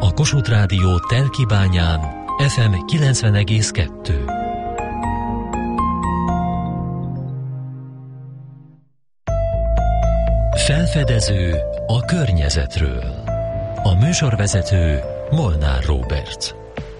A Kossuth Rádió Telkibányán FM 90,2. Felfedező a környezetről. A műsorvezető Molnár Róbert.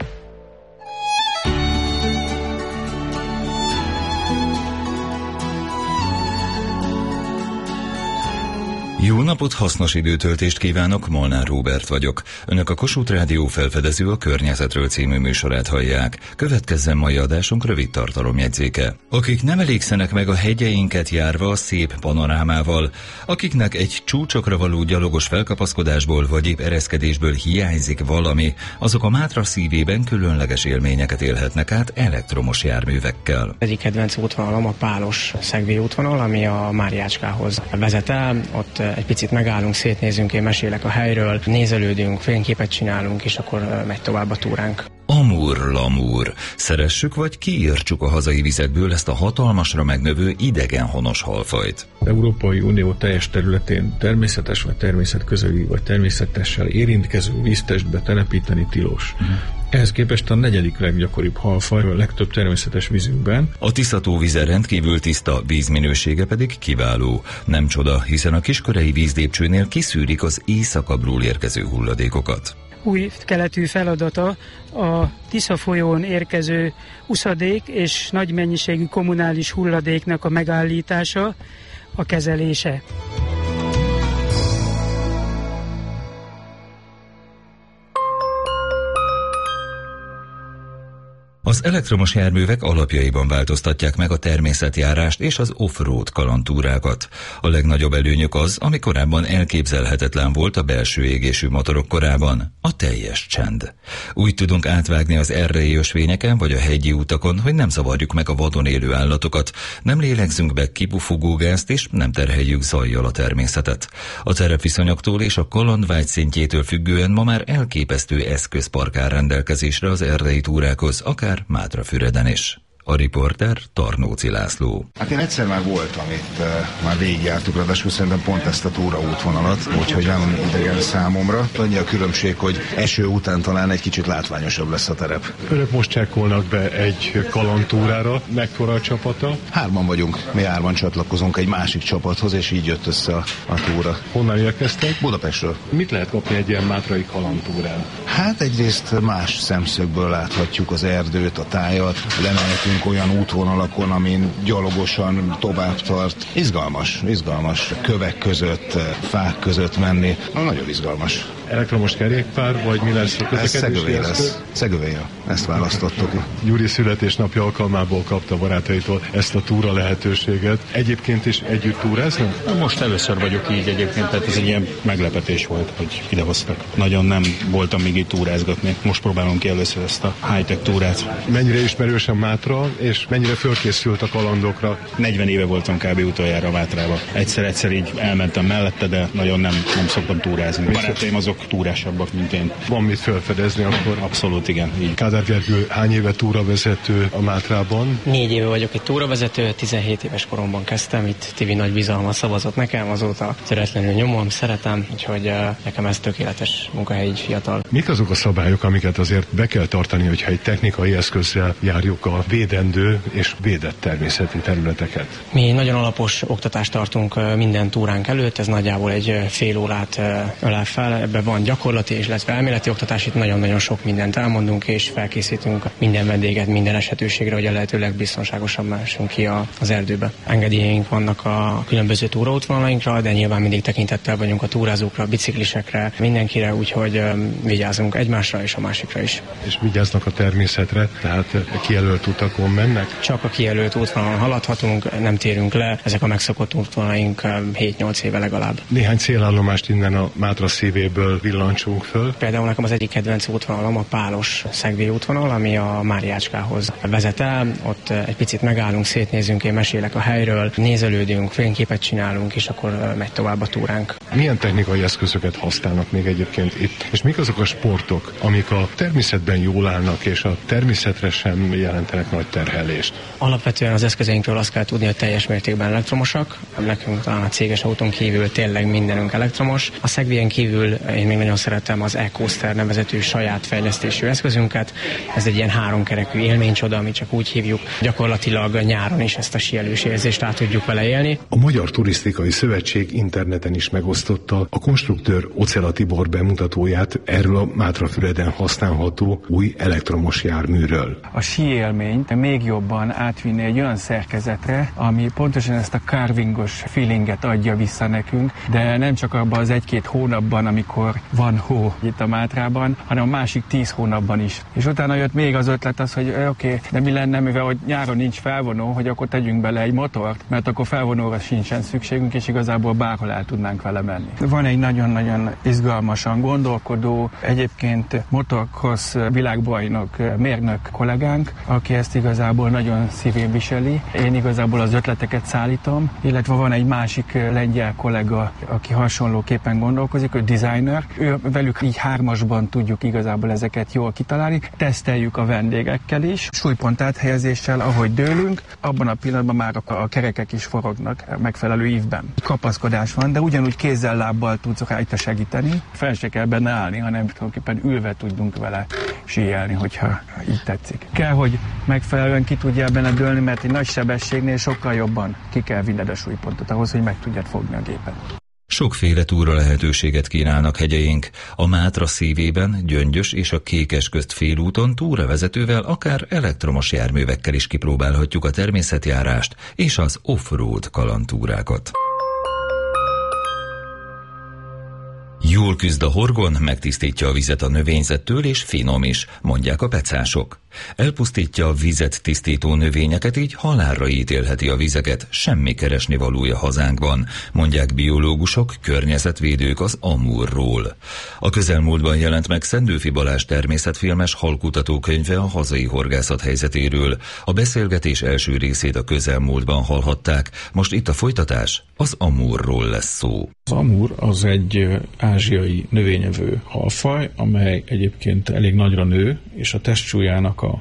Jó napot, hasznos időtöltést kívánok, Molnár Róbert vagyok. Önök a Kossuth Rádió Felfedező a környezetről című műsorát hallják. Következzen mai adásunk rövid tartalomjegyzéke. Akik nem elégszenek meg a hegyeinket járva a szép panorámával, akiknek egy csúcsokra való gyalogos felkapaszkodásból vagy épp ereszkedésből hiányzik valami, azok a Mátra szívében különleges élményeket élhetnek át elektromos járművekkel. Egyik kedvenc útvonalam a Pálos Szegvély útvonal, ami a Máriácskához vezet el. Ott egy picit megállunk, szétnézünk, én mesélek a helyről, nézelődünk, fényképet csinálunk, és akkor megy tovább a túránk. Amur-lamúr. Szeressük vagy kiírtsuk a hazai vizekből ezt a hatalmasra megnövő idegenhonos halfajt. Európai Unió teljes területén természetes vagy természetközeli vagy természetessel érintkező víztestbe telepíteni tilos. Ehhez képest a negyedik leggyakoribb halfaj a legtöbb természetes vízünkben. A Tisza-tó vize rendkívül tiszta, vízminősége pedig kiváló. Nem csoda, hiszen a Kiskörei vízlépcsőnél kiszűrik az északabbról érkező hulladékokat. Új keletű feladata a Tisza folyón érkező uszadék és nagy mennyiségű kommunális hulladéknak a megállítása, a kezelése. Az elektromos járművek alapjaiban változtatják meg a természetjárást és az off-road kalandtúrákat. A legnagyobb előnyök az, ami korábban elképzelhetetlen volt a belső égésű motorok korában, a teljes csend. Úgy tudunk átvágni az erdei ösvényeken vagy a hegyi utakon, hogy nem zavarjuk meg a vadon élő állatokat, nem lélegzünk be kipufogógázt és nem terheljük zajjal a természetet. A terepviszonyoktól és a kalandvágy szintjétől függően ma már elképesztő eszközpark áll rendelkezésre az erdei túrákhoz, akár Mátrafüreden is. A riporter Tarnóci László. Hát én egyszer már voltam itt, már végigjártuk, ráadásul szerintem pont ezt a túraútvonalat, úgyhogy nem idegen számomra. Annyi a különbség, hogy eső után talán egy kicsit látványosabb lesz a terep. Önök most csekkolnak be egy kalandtúrára, mekkora a csapata? 3 vagyunk, mi 3 csatlakozunk egy másik csapathoz, és így jött össze a túra. Honnan érkeztek? Budapestről. Mit lehet kapni egy ilyen mátrai kalandtúrán? Hát egyrészt más szemszögből láthatjuk az erdőt, a tájat, lemehetünk olyan útvonalakon, amin gyalogosan tovább tart. Izgalmas. Kövek között, fák között menni. Nagyon izgalmas. Elektromos kerékpár, vagy mi lesz a közlekedési eszköz? Szegövény, ezt választottuk. Gyuri születésnapja alkalmából kapta barátaitól ezt a túra lehetőséget. Egyébként is együtt túráznak? Most először vagyok így egyébként, tehát ez egy ilyen meglepetés volt, hogy idehoztak. Nagyon nem voltam még itt túrázgatni. Most próbálom ki először ezt a high-tech túrát. Mennyire ismerős a Mátra, és mennyire fölkészült a kalandokra? 40 éve voltam kb. Utoljára Mátrába. Egyszer így elmentem mellette, de nagyon nem szoktam túrázni. Barátaim azok túrásabbak, mint én. Van mit felfedezni akkor? Abszolút igen. Így. Kádár Gergő hány éve túravezető a Mátrában? 4 éve vagyok itt túravezető, 17 éves koromban kezdtem, itt Tivi nagy bizalmat szavazott nekem, azóta töretlenül nyomom, szeretem, úgyhogy nekem ez tökéletes munkahely így fiatal. Mik azok a szabályok, amiket azért be kell tartani, hogyha egy technikai eszközzel járjuk a védendő és védett természeti területeket? Mi nagyon alapos oktatást tartunk minden túránk előtt, ez nagyjából egy fél órát ölel fel, ebben van gyakorlati, illetve elméleti oktatás, itt nagyon-nagyon sok mindent elmondunk, és felkészítünk minden vendéget minden esetőségre, hogy a lehető legbiztonságosan mehessünk ki az erdőbe. Engedélyeink vannak a különböző túraútvonalainkra, de nyilván mindig tekintettel vagyunk a túrázókra, a biciklisekre, mindenkire, úgyhogy vigyázunk egymásra és a másikra is. És vigyáznak a természetre, tehát kijelölt utakon mennek? Csak a kijelölt útvonalon haladhatunk, nem térünk le, ezek a megszokott útvonalaink 7-8 éve legalább. Néhány célállomást innen a Mátra szívéből villancsunk föl. Például nekem az egyik kedvenc útvonalam a Pálos Szegvély útvonal, ami a Máriácskához vezet el. Ott egy picit megállunk, szétnézünk, én mesélek a helyről, nézelődünk, fényképet csinálunk, és akkor megy tovább a túránk. Milyen technikai eszközöket használnak még egyébként itt? És mik azok a sportok, amik a természetben jól állnak, és a természetre sem jelentenek nagy terhelést? Alapvetően az eszközeinkről azt kell tudni, hogy teljes mértékben elektromosak. Nekünk talán a céges autón kívül tényleg mindenünk elektromos. A Segwayen kívül én még nagyon szeretem az eCoaster nevezetű saját fejlesztésű eszközünket. Ez egy ilyen 3 kerekű élménycsoda, amit csak úgy hívjuk. Gyakorlatilag nyáron is ezt a síelős érzést át tudjuk vele élni. A Magyar Turisztikai Szövetség interneten is megosztotta a konstruktőr Ocela Tibor bemutatóját erről a Mátrafüreden használható új elektromos járműről. A síélményt még jobban átvinni egy olyan szerkezetre, ami pontosan ezt a carvingos feelinget adja vissza nekünk, de nem csak abban az 1-2 hónapban, amikor van hó itt a Mátrában, hanem a másik 10 hónapban is. És utána jött még az ötlet az, hogy oké, de mi lenne, mivel hogy nyáron nincs felvonó, hogy akkor tegyünk bele egy motort, mert akkor felvonóra sincsen szükségünk, és igazából bárhol el tudnánk vele menni. Van egy nagyon-nagyon izgalmasan gondolkodó, egyébként motocross világbajnok mérnök kollégánk, aki ezt igazából nagyon szívén viseli. Én igazából az ötleteket szállítom, illetve van egy másik lengyel kollega, aki hasonlóképpen gondolkozik, ő designer. Velük így 3-asban tudjuk igazából ezeket jól kitalálni. Teszteljük a vendégekkel is, súlypont áthelyezéssel, ahogy dőlünk, abban a pillanatban már a kerekek is forognak megfelelő ívben. Kapaszkodás van, de ugyanúgy kézzel, lábbal tudsz rajta segíteni. Fel se kell benne állni, hanem tulajdonképpen ülve tudunk vele síelni, hogyha így tetszik. Kell, hogy megfelelően ki tudjál benne dőlni, mert egy nagy sebességnél sokkal jobban ki kell vinned a súlypontot ahhoz, hogy meg tudjad fogni a gépet. Sokféle túra lehetőséget kínálnak hegyeink. A Mátra szívében, Gyöngyös és a Kékes közt félúton túravezetővel, akár elektromos járművekkel is kipróbálhatjuk a természetjárást és az off-road kalandtúrákat. Jól küzd a horgon, megtisztítja a vizet a növényzettől, és finom is, mondják a pecások. Elpusztítja a vizet tisztító növényeket, így halálra ítélheti a vizeket, semmi keresnivalója hazánkban, mondják biológusok, környezetvédők az Amurról. A közelmúltban jelent meg Szendőfi Balázs természetfilmes halkutató könyve a hazai horgászat helyzetéről. A beszélgetés első részét a közelmúltban hallhatták, most itt a folytatás, az Amurról lesz szó. Az amur az egy ázsiai növényevő halfaj, amely egyébként elég nagyra nő, és a testsúlyának a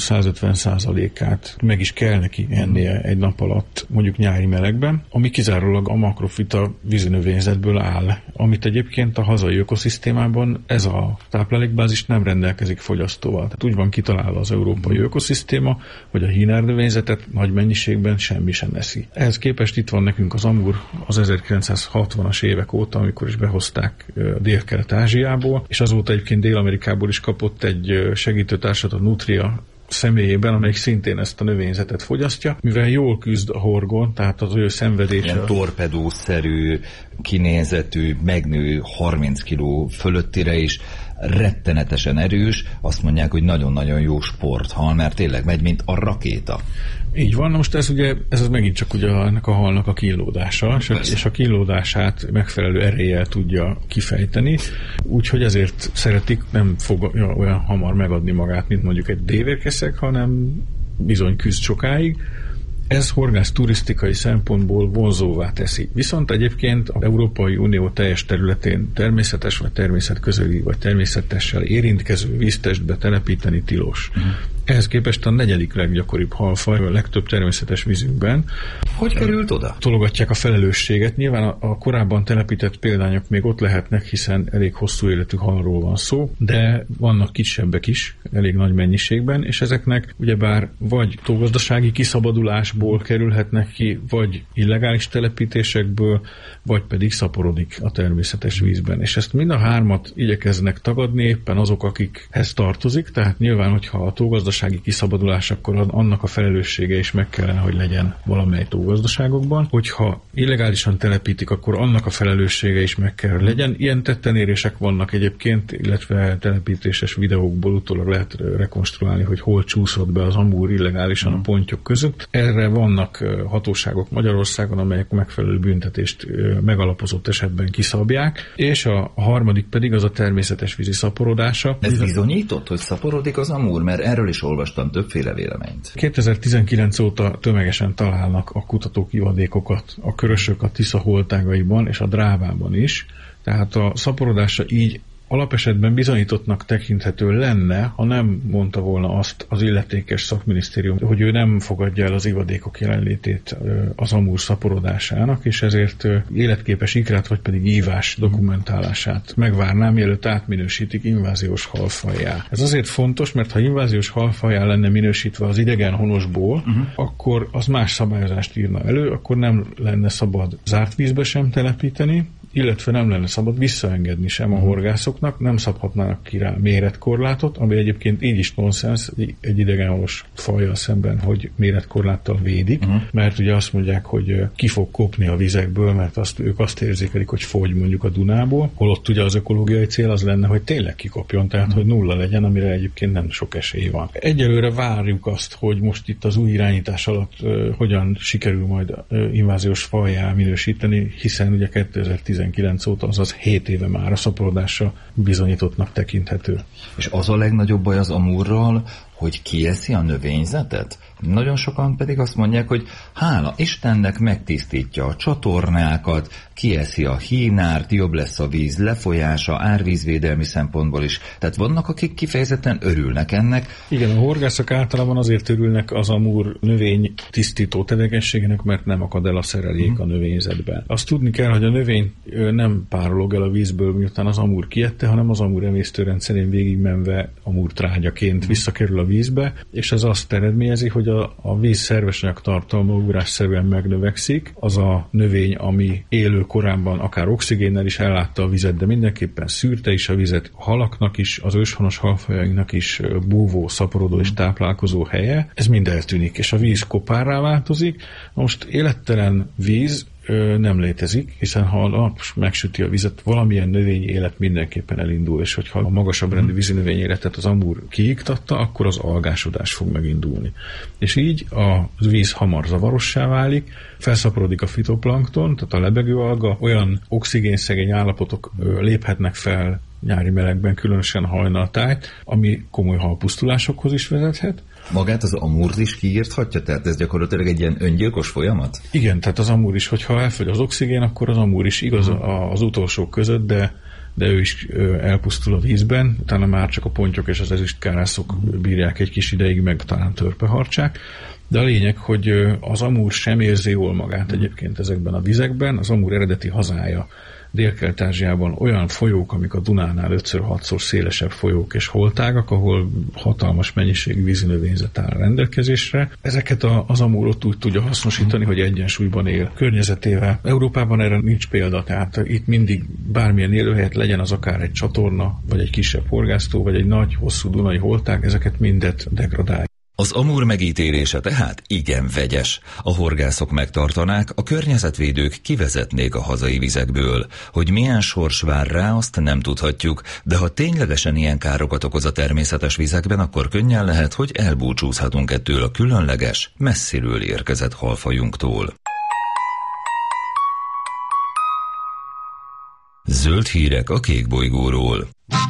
120-150%-át meg is kell neki ennie egy nap alatt, mondjuk nyári melegben, ami kizárólag a makrofita vízinövényzetből áll, amit egyébként a hazai ökoszisztémában ez a táplálékbázis nem rendelkezik fogyasztóval. Tehát úgy van kitalálva az európai ökoszisztéma, hogy a hínárdövényzetet nagy mennyiségben semmi sem eszi. Ehhez képest itt van nekünk az amur az 1960-as évek óta, amikor is behozták Dél-Kelet-Ázsiából, és azóta egyébként Dél-Amerikából is kapott egy segítőtársat, a Nutria személyében, amelyik szintén ezt a növényzetet fogyasztja, mivel jól küzd a horgon, tehát az ő szenvedése. Ilyen torpedószerű, kinézetű, megnő 30 kg fölöttire is, rettenetesen erős, azt mondják, hogy nagyon-nagyon jó sporthal, mert tényleg megy, mint a rakéta. Így van, most ez ugye, ez megint csak ugye ennek a halnak a kínlódása, és a kínlódását megfelelő eréllyel tudja kifejteni, úgyhogy ezért szeretik, nem fog olyan hamar megadni magát, mint mondjuk egy dévérkeszeg, hanem bizony küzd sokáig. Ez horgász turisztikai szempontból vonzóvá teszi. Viszont egyébként az Európai Unió teljes területén természetes vagy természetközeli vagy természetessel érintkező víztestbe telepíteni tilos. Ehhez képest a 4. leggyakoribb halfaj a legtöbb természetes vízünkben. Hogy került oda? Tologatják a felelősséget. Nyilván a korábban telepített példányok még ott lehetnek, hiszen elég hosszú életű halról van szó, de vannak kisebbek is, elég nagy mennyiségben, és ezeknek ugyebár vagy tógazdasági kiszabadulásból kerülhetnek ki, vagy illegális telepítésekből, vagy pedig szaporodik a természetes vízben. És ezt mind a 3-at igyekeznek tagadni éppen azok, akikhez tartozik, tehát nyilván, hogyha a tógazdasági kiszabadulás, akkor annak a felelőssége is meg kellene, hogy legyen valamely tógazdaságokban. Hogyha illegálisan telepítik, akkor annak a felelőssége is meg kell, hogy legyen. Ilyen tettenérések vannak egyébként, illetve telepítéses videókból utólag lehet rekonstruálni, hogy hol csúszott be az amúr illegálisan a pontyok között. Erre vannak hatóságok Magyarországon, amelyek megfelelő büntetést megalapozott esetben kiszabják, és a 3. pedig az a természetes vízi szaporodása. Ez bizonyított, hogy szaporodik az amúr, mert erről is olvastam többféle véleményt. 2019 óta tömegesen találnak a kutatók ivadékokat, a körösök a Tisza holtágaiban és a Drávában is, tehát a szaporodása így alapesetben bizonyítottnak tekinthető lenne, ha nem mondta volna azt az illetékes szakminisztérium, hogy ő nem fogadja el az ivadékok jelenlétét az Amur szaporodásának, és ezért életképes ikrát, vagy pedig ívás dokumentálását megvárnám, mielőtt átminősítik inváziós halfajjá. Ez azért fontos, mert ha inváziós halfajjá lenne minősítve az idegen honosból, akkor az más szabályozást írna elő, akkor nem lenne szabad zárt vízbe sem telepíteni, illetve nem lenne szabad visszaengedni sem a horgászoknak, nem szabhatnának ki rá méretkorlátot, ami egyébként így is nonsens egy idegenhonos fajjal szemben, hogy méretkorláttal védik, mert ugye azt mondják, hogy ki fog kopni a vizekből, mert ők azt érzékelik, hogy fogy mondjuk a Dunából, holott ugye az ökológiai cél az lenne, hogy tényleg kikopjon, tehát hogy nulla legyen, amire egyébként nem sok esély van. Egyelőre várjuk azt, hogy most itt az új irányítás alatt hogyan sikerül majd inváziós fajjá minősíteni, hiszen ugye 2019 óta, azaz 7 éve már a szaporodása bizonyítottnak tekinthető. És az a legnagyobb baj az Amurral, hogy kieszi a növényzetet? Nagyon sokan pedig azt mondják, hogy hála Istennek megtisztítja a csatornákat, kieszi a hínárt, jobb lesz a víz lefolyása, árvízvédelmi szempontból is. Tehát vannak, akik kifejezetten örülnek ennek. Igen, a horgászok általában azért örülnek az Amur növény tisztító tevékenységének, mert nem akad el a szerelék a növényzetben. Azt tudni kell, hogy a növény nem párolog el a vízből, miután az Amur kiette, hanem az Amur emésztőrendszerén végigmenve Amur trágyaként visszakerül a vízbe, és ez azt eredményezi, hogy a víz szervesanyag tartalma ugrásszerűen megnövekszik. Az a növény, ami élő korábban akár oxigénnel is ellátta a vizet, de mindenképpen szűrte is a vizet, a halaknak is, az őshonos halfajainknak is búvó, szaporodó és táplálkozó helye. Ez mind eltűnik, és a víz kopárrá változik. Most élettelen víz nem létezik, hiszen ha a nap megsüti a vizet, valamilyen növényi élet mindenképpen elindul, és hogyha a magasabb rendű vízi növényi életet az Amur kiiktatta, akkor az algásodás fog megindulni. És így a víz hamar zavarossá válik, felszaporodik a fitoplankton, tehát a lebegő alga, olyan oxigénszegény állapotok léphetnek fel nyári melegben, különösen hajnaltájt, ami komoly halpusztulásokhoz is vezethet. Magát az Amurt is kiírthatja? Tehát ez gyakorlatilag egy ilyen öngyilkos folyamat? Igen, tehát az Amur is, hogyha elfogy az oxigén, akkor az Amur is igaz az utolsók között, de ő is elpusztul a vízben, utána már csak a pontyok és az ezüstkárászok bírják egy kis ideig, meg talán törpeharcsák. De a lényeg, hogy az Amur sem érzi jól magát egyébként ezekben a vizekben. Az Amur eredeti hazája Dél-Kelet-Ázsiában olyan folyók, amik a Dunánál 5-6-szor szélesebb folyók és holtágak, ahol hatalmas mennyiségű vízinövényzet áll rendelkezésre. Ezeket az Amur ott úgy tudja hasznosítani, hogy egyensúlyban él környezetével. Európában erre nincs példa, tehát itt mindig bármilyen élőhelyet, legyen az akár egy csatorna, vagy egy kisebb horgásztó, vagy egy nagy, hosszú dunai holtág, ezeket mindet degradálja. Az Amur megítélése tehát igen vegyes. A horgászok megtartanák, a környezetvédők kivezetnék a hazai vizekből. Hogy milyen sors vár rá, azt nem tudhatjuk, de ha ténylegesen ilyen károkat okoz a természetes vizekben, akkor könnyen lehet, hogy elbúcsúzhatunk ettől a különleges, messziről érkezett halfajunktól. Zöld hírek a kékbolygóról.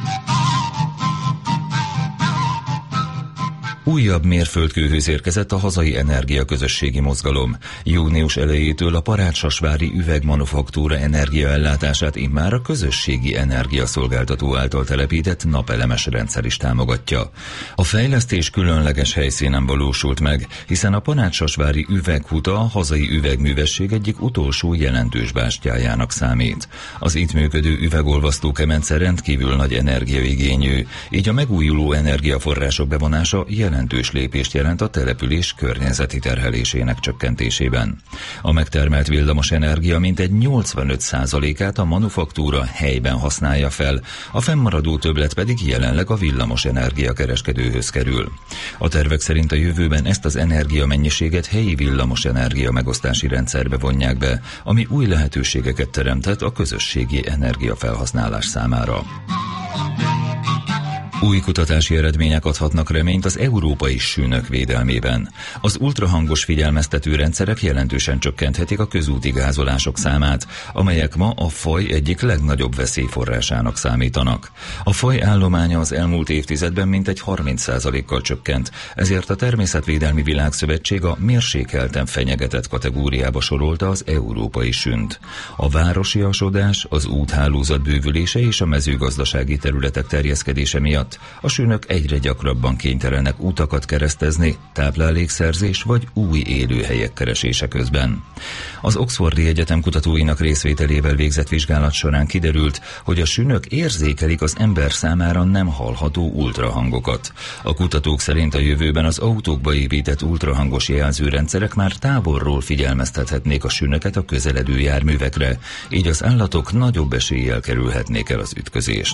Újabb mérföldkőhöz érkezett a hazai energiaközösségi mozgalom. Június elejétől a Parácsasvári üvegmanufaktúra energiaellátását immár a közösségi energiaszolgáltató által telepített napelemes rendszer is támogatja. A fejlesztés különleges helyszínen valósult meg, hiszen a Parácsasvári üveghuta a hazai üvegművesség egyik utolsó jelentős bástyájának számít. Az itt működő üvegolvasztókemence rendkívül nagy energiaigényű, így a megújuló energiaforrások bevonása jelentős lépést jelent a település környezeti terhelésének csökkentésében. A megtermelt villamos energia mintegy 85%-át a manufaktúra helyben használja fel, a fennmaradó többlet pedig jelenleg a villamos energiakereskedőhöz kerül. A tervek szerint a jövőben ezt az energiamennyiséget helyi villamos energia megosztási rendszerbe vonják be, ami új lehetőségeket teremthet a közösségi energiafelhasználás számára. Új kutatási eredmények adhatnak reményt az európai sűnök védelmében. Az ultrahangos figyelmeztető rendszerek jelentősen csökkenthetik a közúti gázolások számát, amelyek ma a faj egyik legnagyobb veszélyforrásának számítanak. A faj állománya az elmúlt évtizedben mintegy 30%-kal csökkent, ezért a Természetvédelmi Világszövetség a mérsékelten fenyegetett kategóriába sorolta az európai sűnt. A városiasodás, az úthálózat bővülése és a mezőgazdasági területek terjeszkedése miatt a sűnök egyre gyakrabban kénytelenek utakat keresztezni, táplálékszerzés vagy új élőhelyek keresése közben. Az Oxfordi Egyetem kutatóinak részvételével végzett vizsgálat során kiderült, hogy a sűnök érzékelik az ember számára nem hallható ultrahangokat. A kutatók szerint a jövőben az autókba épített ultrahangos jelzőrendszerek már távolról figyelmeztethetnék a sűnöket a közeledő járművekre, így az állatok nagyobb eséllyel kerülhetnék el az ütközést.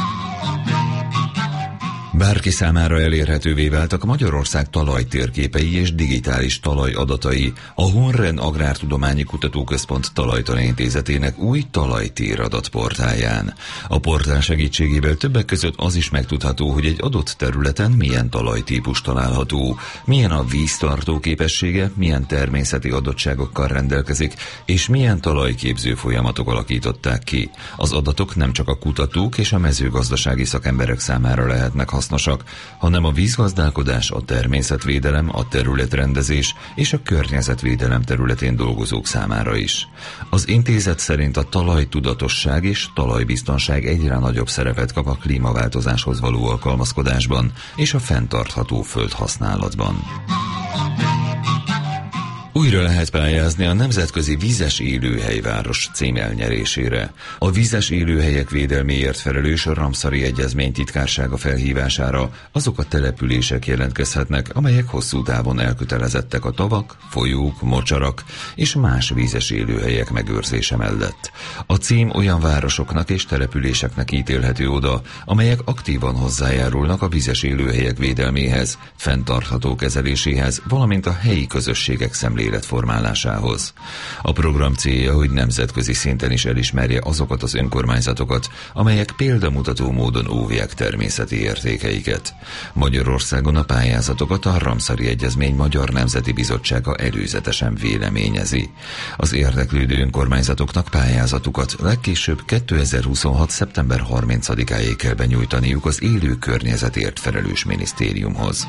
Bárki számára elérhetővé váltak Magyarország talajtérképei és digitális talajadatai a Honren Agrártudományi Kutatóközpont Talajtani Intézetének új talajtér adatportáján. A portál segítségével többek között az is megtudható, hogy egy adott területen milyen talajtípus található, milyen a víztartó képessége, milyen természeti adottságokkal rendelkezik, és milyen talajképző folyamatok alakították ki. Az adatok nem csak a kutatók és a mezőgazdasági szakemberek számára lehetnek hasznosak, hanem a vízgazdálkodás, a természetvédelem, a területrendezés és a környezetvédelem területén dolgozók számára is. Az intézet szerint a talajtudatosság és talajbiztonság egyre nagyobb szerepet kap a klímaváltozáshoz való alkalmazkodásban és a fenntartható földhasználatban. Újra lehet pályázni a Nemzetközi Vízes Élőhelyváros cím elnyerésére. A vízes élőhelyek védelméért felelős Ramszari Egyezmény titkársága felhívására azok a települések jelentkezhetnek, amelyek hosszú távon elkötelezettek a tavak, folyók, mocsarak és más vízes élőhelyek megőrzése mellett. A cím olyan városoknak és településeknek ítélhető oda, amelyek aktívan hozzájárulnak a vízes élőhelyek védelméhez, fenntartható kezeléséhez, valamint a helyi közösségek szemléletformálásához. A program célja, hogy nemzetközi szinten is elismerje azokat az önkormányzatokat, amelyek példamutató módon óvják természeti értékeiket. Magyarországon a pályázatokat a Ramszari Egyezmény Magyar Nemzeti Bizottsága előzetesen véleményezi. Az érdeklődő önkormányzatoknak pályázatukat legkésőbb 2026. szeptember 30-áig kell benyújtaniuk az élő környezetért felelős minisztériumhoz.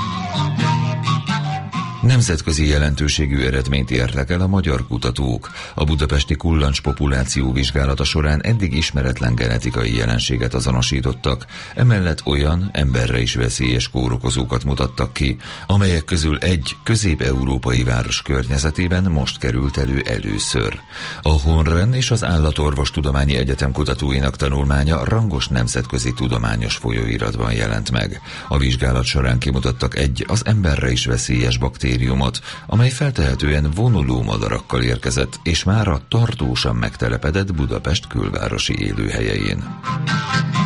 Nemzetközi jelentőségű eredményt értek el a magyar kutatók. A budapesti kullancs populáció vizsgálata során eddig ismeretlen genetikai jelenséget azonosítottak, emellett olyan emberre is veszélyes kórokozókat mutattak ki, amelyek közül egy közép-európai város környezetében most került elő először. A Honren és az Állatorvostudományi Egyetem kutatóinak tanulmánya rangos nemzetközi tudományos folyóiratban jelent meg. A vizsgálat során kimutattak egy az emberre is veszélyes baktériumot, amely feltehetően vonuló madarakkal érkezett, és mára tartósan megtelepedett Budapest külvárosi élőhelyein.